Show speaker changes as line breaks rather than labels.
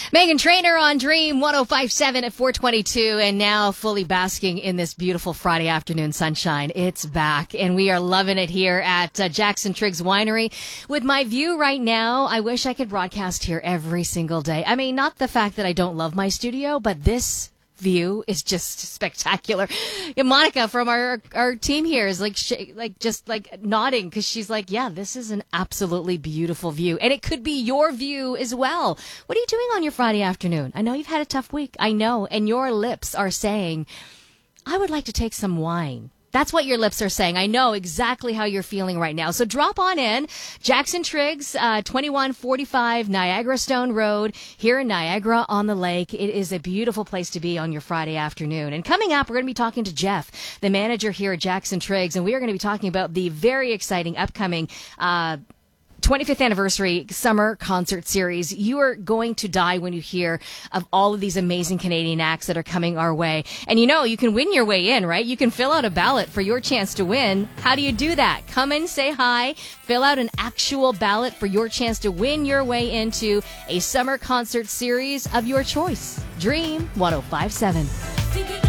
Megan Trainor on Dream 105.7 at 422, and now fully basking in this beautiful Friday afternoon sunshine. It's back, and we are loving it here at Jackson Triggs Winery. With my view right now, I wish I could broadcast here every single day. I mean, not the fact that I don't love my studio, but this view is just spectacular. And Monica from our team here is just nodding because she's like, yeah, this is an absolutely beautiful view, and it could be your view as well. What are you doing on your Friday afternoon? I know you've had a tough week. I know, and your lips are saying, I would like to take some wine. That's what your lips are saying. I know exactly how you're feeling right now. So drop on in. Jackson Triggs, 2145 Niagara Stone Road here in Niagara on the Lake. It is a beautiful place to be on your Friday afternoon. And coming up, we're going to be talking to Jeff, the manager here at Jackson Triggs, and we are going to be talking about the very exciting upcoming 25th anniversary summer concert series. You are going to die when you hear of all of these amazing Canadian acts that are coming our way. And you know, you can win your way in, right? You can fill out a ballot for your chance to win. How do you do that? Come in, say hi, fill out an actual ballot for your chance to win your way into a summer concert series of your choice. Dream 105.7.